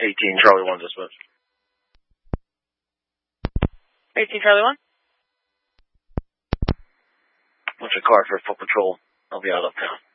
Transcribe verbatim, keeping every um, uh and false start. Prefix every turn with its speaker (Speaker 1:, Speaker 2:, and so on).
Speaker 1: eighteen Charlie one dispatch.
Speaker 2: eighteen Charlie one.
Speaker 1: What's your car for foot patrol? I'll be out uptown.